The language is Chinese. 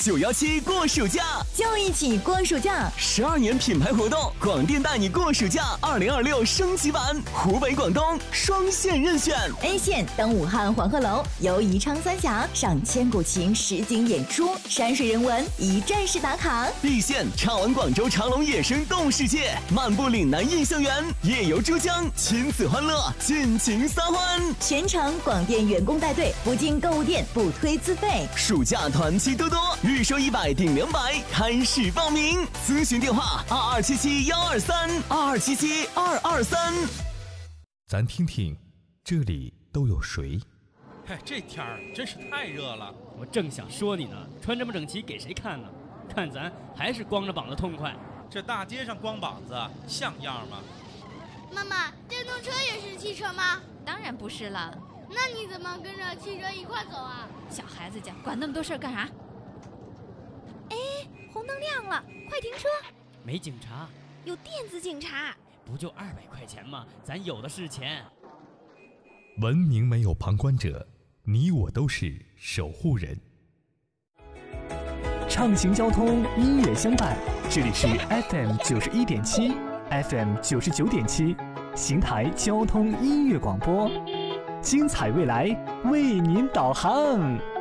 917过暑假， 就一起过暑假。 12年品牌活动，广电带你过暑假2026升级版，湖北、广东双线任选。 A 线登武汉黄鹤楼，游宜昌三峡，赏千古情实景演出，山水人文一站式打卡。 B 线畅玩广州长隆野生动物世界，漫步岭南印象园，夜游珠江，亲子欢乐，尽情撒欢。 全程广电员工带队，不进购物店，不推自费。 暑假团期多多，预售100顶200，开始报名。咨询电话2277-123，2277-223。 咱听听，这里都有谁？ 哎，这天儿真是太热了。 我正想说你呢，穿这么整齐给谁看呢？看咱还是光着膀子痛快。 这大街上光膀子像样吗？ 妈妈，电动车也是汽车吗？ 当然不是了。 那你怎么跟着汽车一块走啊？ 小孩子家管那么多事儿干啥？哎，红灯亮了，快停车！ 没警察， 有电子警察。 不就200块钱吗？咱有的是钱。 文明没有旁观者，你我都是守护人。 畅行交通，音乐相伴，这里是 FM 91.7 FM 99.7邢台交通音乐广播，精彩未来为您导航。